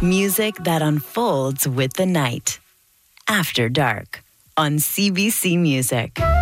Music that unfolds with the night. After Dark on CBC Music.